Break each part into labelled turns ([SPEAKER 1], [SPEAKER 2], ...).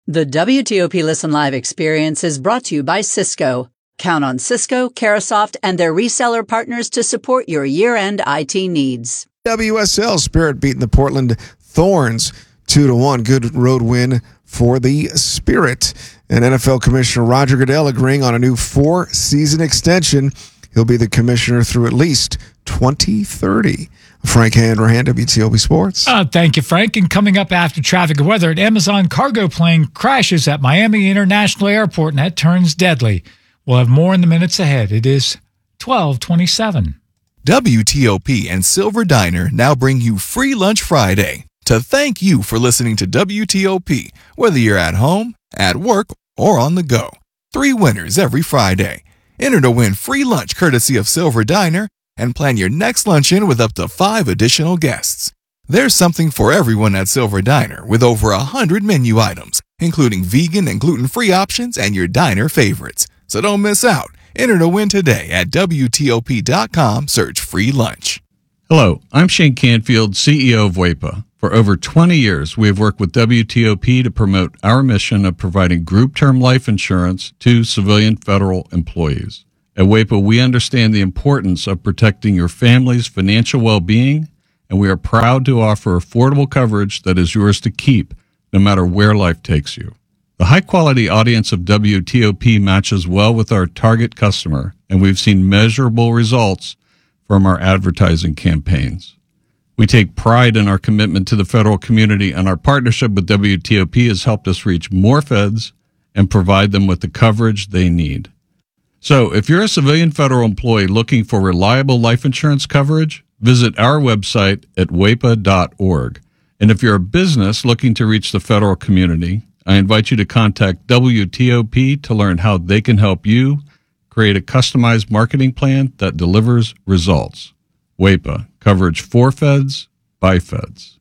[SPEAKER 1] The WTOP Listen Live experience is brought to you by Cisco. Count on Cisco, Carasoft, and their reseller partners to support your year-end IT needs.
[SPEAKER 2] WSL Spirit beating the Portland Thorns 2-1. Good road win for the Spirit. And NFL Commissioner Roger Goodell agreeing on a new 4-season extension. He'll be the commissioner through at least 2030. Frank Hanrahan, WTOP Sports.
[SPEAKER 3] Thank you, Frank. And coming up after traffic and weather, an Amazon cargo plane crashes at Miami International Airport, and that turns deadly. We'll have more in the minutes ahead. It is 12:27.
[SPEAKER 4] WTOP and Silver Diner now bring you Free Lunch Friday to thank you for listening to WTOP, whether you're at home, at work, or on the go. 3 winners every Friday. Enter to win free lunch courtesy of Silver Diner and plan your next luncheon with up to 5 additional guests. There's something for everyone at Silver Diner with over 100 menu items, including vegan and gluten-free options and your diner favorites. So don't miss out. Enter to win today at WTOP.com. Search free lunch.
[SPEAKER 5] Hello, I'm Shane Canfield, CEO of WEPA. For over 20 years, we have worked with WTOP to promote our mission of providing group term life insurance to civilian federal employees. At WEPA, we understand the importance of protecting your family's financial well-being, and we are proud to offer affordable coverage that is yours to keep, no matter where life takes you. The high-quality audience of WTOP matches well with our target customer, and we've seen measurable results from our advertising campaigns. We take pride in our commitment to the federal community, and our partnership with WTOP has helped us reach more feds and provide them with the coverage they need. So if you're a civilian federal employee looking for reliable life insurance coverage, visit our website at wepa.org. And if you're a business looking to reach the federal community, I invite you to contact WTOP to learn how they can help you create a customized marketing plan that delivers results. WEPA, coverage for feds, by feds.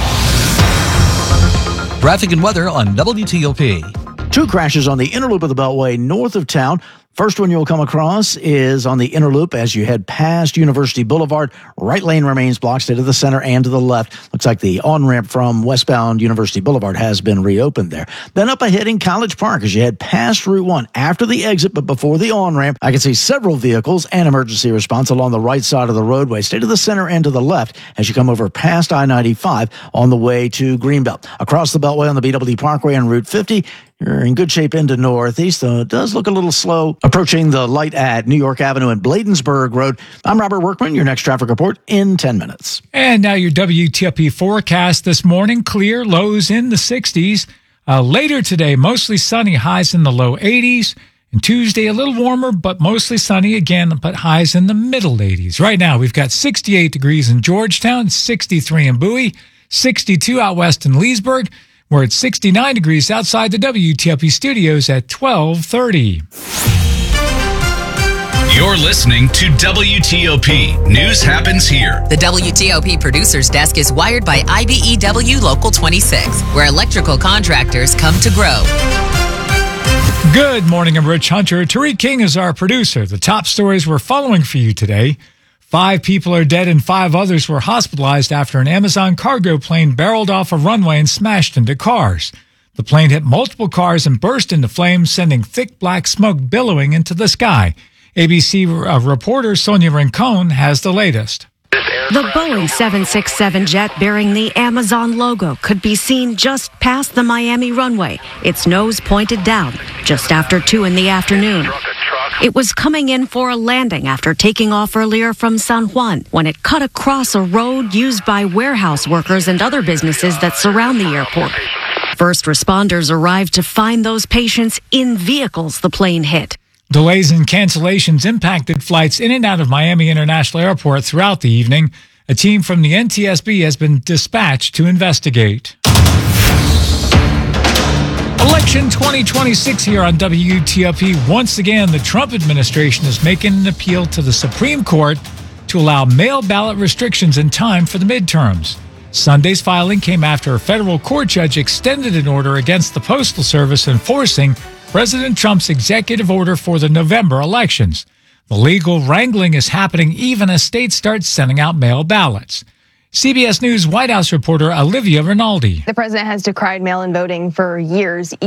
[SPEAKER 6] Traffic and weather on WTOP.
[SPEAKER 7] 2 crashes on the inner loop of the Beltway north of town. First one you'll come across is on the inner loop as you head past University Boulevard. Right lane remains blocked to the center and to the left. Looks like the on-ramp from westbound University Boulevard has been reopened there. Then up ahead in College Park as you head past Route 1 after the exit but before the on-ramp. I can see several vehicles and emergency response along the right side of the roadway. Stay to the center and to the left as you come over past I-95 on the way to Greenbelt. Across the Beltway on the BWD Parkway and Route 50, you're in good shape into northeast, though it does look a little slow approaching the light at New York Avenue and Bladensburg Road. I'm Robert Workman. Your next traffic report in 10 minutes.
[SPEAKER 3] And now your WTOP forecast this morning. Clear, lows in the 60s. Later today, mostly sunny, highs in the low 80s. And Tuesday, a little warmer, but mostly sunny again, but highs in the middle 80s. Right now, we've got 68 degrees in Georgetown, 63 in Bowie, 62 out west in Leesburg. We're at 69 degrees outside the WTOP studios at 12:30.
[SPEAKER 8] You're listening to WTOP. News happens here.
[SPEAKER 9] The WTOP Producers Desk is wired by IBEW Local 26, where electrical contractors come to grow.
[SPEAKER 3] Good morning, I'm Rich Hunter. Tariq King is our producer. The top stories we're following for you today. 5 people are dead and 5 others were hospitalized after an Amazon cargo plane barreled off a runway and smashed into cars. The plane hit multiple cars and burst into flames, sending thick black smoke billowing into the sky. ABC reporter Sonia Rincon has the latest.
[SPEAKER 10] The Boeing 767 jet bearing the Amazon logo could be seen just past the Miami runway, its nose pointed down, just after 2 in the afternoon. It was coming in for a landing after taking off earlier from San Juan when it cut across a road used by warehouse workers and other businesses that surround the airport. First responders arrived to find those patients in vehicles the plane hit.
[SPEAKER 3] Delays and cancellations impacted flights in and out of Miami International Airport throughout the evening. A team from the NTSB has been dispatched to investigate. Election 2026 here on WTOP. Once again, the Trump administration is making an appeal to the Supreme Court to allow mail ballot restrictions in time for the midterms. Sunday's filing came after a federal court judge extended an order against the Postal Service enforcing President Trump's executive order for the November elections. The legal wrangling is happening even as states start sending out mail ballots. CBS News White House reporter Olivia Rinaldi.
[SPEAKER 11] The president has decried mail-in voting for years.